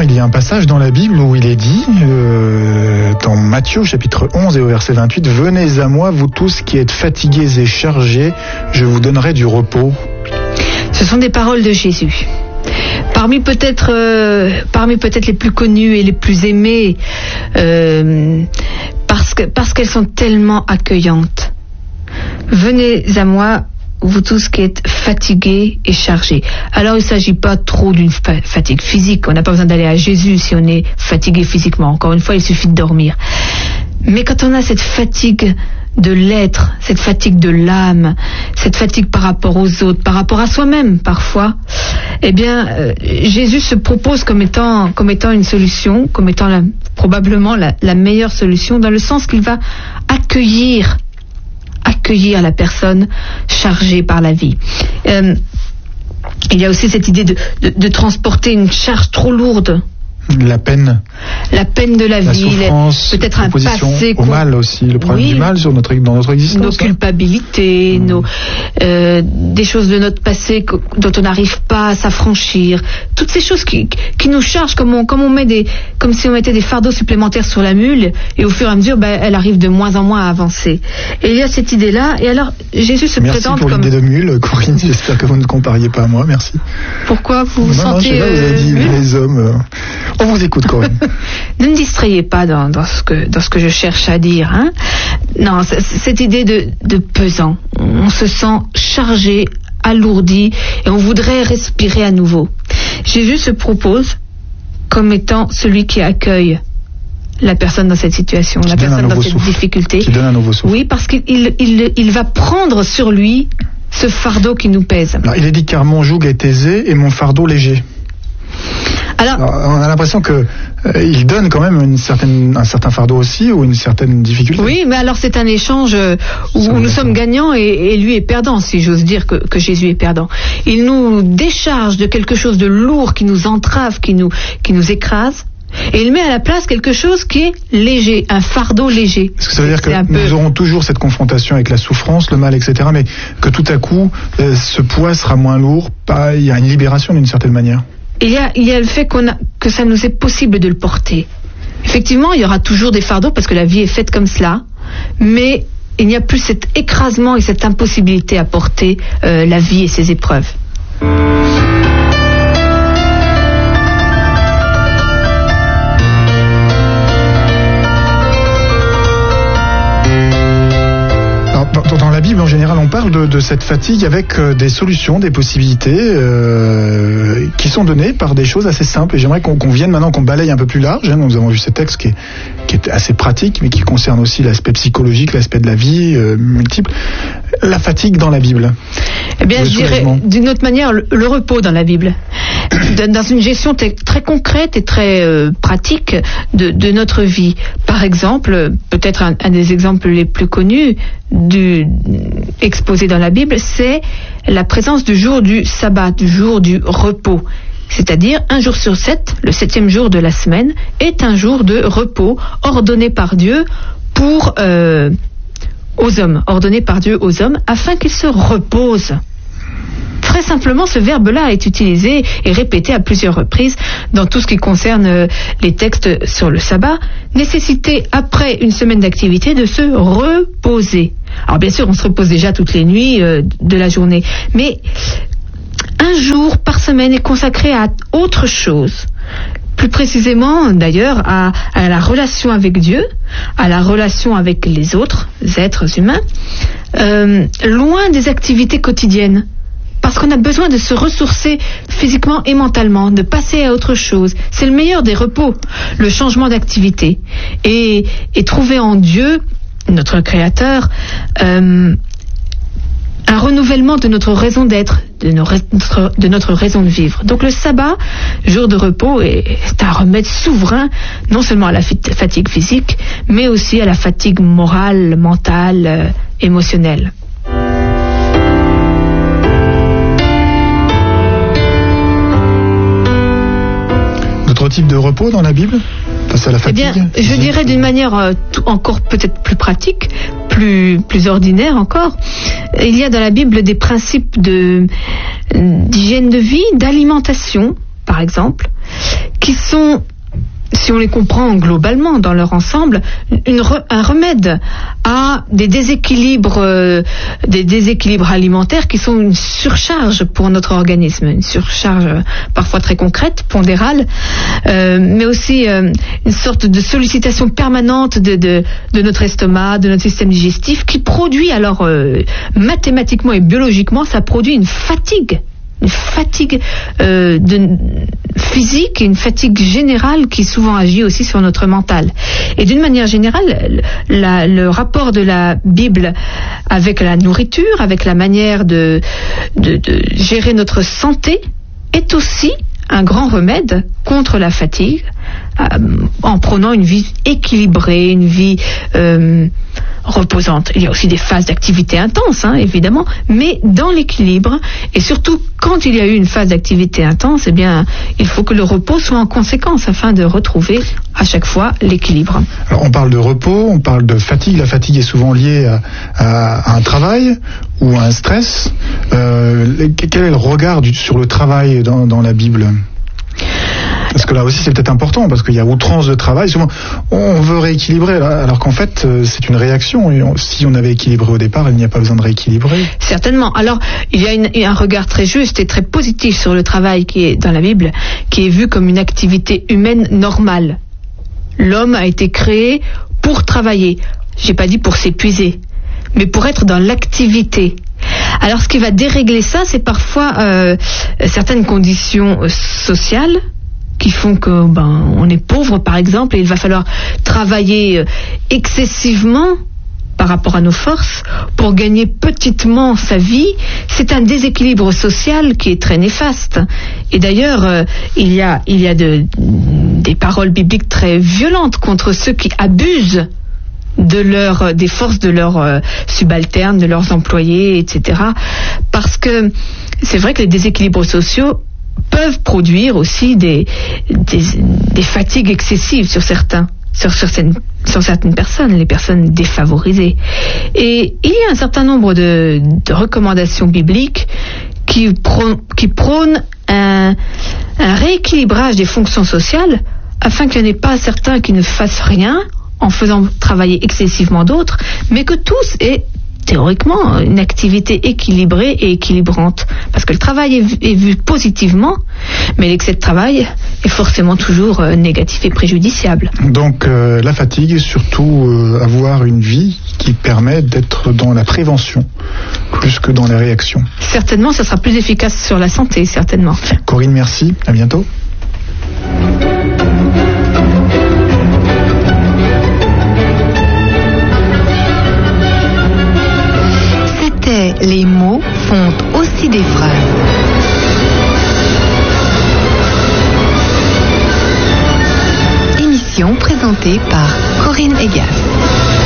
il y a un passage dans la Bible où il est dit, dans Matthieu chapitre 11 et au verset 28, « Venez à moi, vous tous qui êtes fatigués et chargés, je vous donnerai du repos. » Ce sont des paroles de Jésus. Parmi peut-être les plus connues et les plus aimées, parce qu'elles sont tellement accueillantes. Venez à moi, vous tous qui êtes fatigués et chargés. Alors il ne s'agit pas trop d'une fatigue physique. On n'a pas besoin d'aller à Jésus si on est fatigué physiquement. Encore une fois, il suffit de dormir. Mais quand on a cette fatigue de l'être, cette fatigue de l'âme, cette fatigue par rapport aux autres, par rapport à soi-même parfois, eh bien, Jésus se propose comme étant une solution, comme étant probablement la meilleure solution, dans le sens qu'il va accueillir la personne chargée par la vie. Il y a aussi cette idée de transporter une charge trop lourde. La peine de la vie, souffrance, peut-être un passé au mal aussi, le problème du mal dans notre existence. Nos culpabilités, des choses de notre passé dont on n'arrive pas à s'affranchir. Toutes ces choses qui nous chargent, comme si on mettait des fardeaux supplémentaires sur la mule, et au fur et à mesure, elle arrive de moins en moins à avancer. Et il y a cette idée-là, et alors Jésus se présente comme... Merci pour l'idée de mule, Corinne, j'espère que vous ne compariez pas à moi, merci. Pourquoi vous vous sentez... Non, vous avez dit les hommes... On vous écoute, Corinne. Ne me distrayez pas dans ce que je cherche à dire. Hein. Non, cette idée de pesant. On se sent chargé, alourdi, et on voudrait respirer à nouveau. Jésus se propose comme étant celui qui accueille la personne dans cette situation, la personne dans cette difficulté. Qui donne un nouveau souffle. Oui, parce qu'il va prendre sur lui ce fardeau qui nous pèse. Alors, il est dit, car mon joug est aisé et mon fardeau léger. Alors, on a l'impression que il donne quand même un certain fardeau aussi, ou une certaine difficulté. Oui, mais alors c'est un échange où nous sommes gagnants et lui est perdant, si j'ose dire que Jésus est perdant. Il nous décharge de quelque chose de lourd qui nous entrave, qui nous écrase. Et il met à la place quelque chose qui est léger, un fardeau léger. Est-ce que ça veut dire que nous aurons toujours cette confrontation avec la souffrance, le mal, etc., mais que tout à coup, ce poids sera moins lourd, il y a une libération d'une certaine manière? Il y a le fait que ça nous est possible de le porter. Effectivement, il y aura toujours des fardeaux parce que la vie est faite comme cela, mais il n'y a plus cet écrasement et cette impossibilité à porter la vie et ses épreuves. Dans la Bible, en général, on parle de cette fatigue avec des solutions, des possibilités qui sont données par des choses assez simples. Et j'aimerais qu'on vienne maintenant, qu'on balaye un peu plus large. Nous avons vu ces textes qui est assez pratique, mais qui concerne aussi l'aspect psychologique, l'aspect de la vie multiple. La fatigue dans la Bible. Eh bien, je dirais d'une autre manière le repos dans la Bible. Dans une gestion très concrète et très pratique de notre vie. Par exemple, peut-être un des exemples les plus connus exposé dans la Bible, c'est la présence du jour du sabbat, du jour du repos. C'est-à-dire, un jour sur 7, le 7e jour de la semaine, est un jour de repos ordonné par Dieu aux hommes, afin qu'ils se reposent. Très simplement, ce verbe-là est utilisé et répété à plusieurs reprises dans tout ce qui concerne les textes sur le sabbat. Nécessité, après une semaine d'activité, de se reposer. Alors bien sûr, on se repose déjà toutes les nuits de la journée, mais un jour par semaine est consacré à autre chose. Plus précisément, d'ailleurs, à la relation avec Dieu, à la relation avec les autres êtres humains, loin des activités quotidiennes. Parce qu'on a besoin de se ressourcer physiquement et mentalement, de passer à autre chose. C'est le meilleur des repos, le changement d'activité. Et trouver en Dieu, notre Créateur, un renouvellement de notre raison d'être, de notre raison de vivre. Donc le sabbat, jour de repos, est un remède souverain, non seulement à la fatigue physique, mais aussi à la fatigue morale, mentale, émotionnelle. D'autres types de repos dans la Bible face à la fatigue? Eh bien, je dirais d'une manière encore peut-être plus pratique, plus ordinaire encore. Il y a dans la Bible des principes d'hygiène de vie, d'alimentation, par exemple, qui sont, si on les comprend globalement dans leur ensemble, un remède à des déséquilibres alimentaires qui sont une surcharge pour notre organisme, une surcharge parfois très concrète, pondérale, mais aussi une sorte de sollicitation permanente de notre estomac, de notre système digestif, qui produit alors mathématiquement et biologiquement, ça produit une fatigue physique et une fatigue générale qui souvent agit aussi sur notre mental. Et d'une manière générale, le rapport de la Bible avec la nourriture, avec la manière de gérer notre santé, est aussi un grand remède contre la fatigue, en prenant une vie équilibrée, une vie reposante. Il y a aussi des phases d'activité intense, évidemment, mais dans l'équilibre, et surtout quand il y a eu une phase d'activité intense, eh bien, il faut que le repos soit en conséquence afin de retrouver à chaque fois l'équilibre. Alors, on parle de repos, on parle de fatigue. La fatigue est souvent liée à un travail ou à un stress. Quel est le regard sur le travail dans la Bible ? Parce que là aussi c'est peut-être important, parce qu'il y a outrance de travail. Souvent on veut rééquilibrer, alors qu'en fait c'est une réaction. Et si on avait équilibré au départ, il n'y a pas besoin de rééquilibrer. Certainement. Alors il y a un regard très juste et très positif sur le travail qui est dans la Bible, qui est vu comme une activité humaine normale. L'homme a été créé pour travailler. J'ai pas dit pour s'épuiser, mais pour être dans l'activité. Alors ce qui va dérégler ça, c'est parfois certaines conditions sociales qui font que on est pauvre, par exemple, et il va falloir travailler excessivement par rapport à nos forces pour gagner petitement sa vie. C'est un déséquilibre social qui est très néfaste. Et d'ailleurs, il y a des paroles bibliques très violentes contre ceux qui abusent des forces de leurs subalternes, de leurs employés, etc. Parce que c'est vrai que les déséquilibres sociaux peuvent produire aussi des fatigues excessives sur certaines personnes, les personnes défavorisées. Et il y a un certain nombre de recommandations bibliques qui prônent un rééquilibrage des fonctions sociales afin qu'il n'y en ait pas certains qui ne fassent rien en faisant travailler excessivement d'autres, mais que tous aient théoriquement une activité équilibrée et équilibrante. Parce que le travail est vu positivement, mais l'excès de travail est forcément toujours négatif et préjudiciable. Donc la fatigue, surtout avoir une vie qui permet d'être dans la prévention, plus que dans la réaction. Certainement, ça sera plus efficace sur la santé, certainement. Corinne, merci, à bientôt. Les mots font aussi des phrases. Émission présentée par Corinne Egas.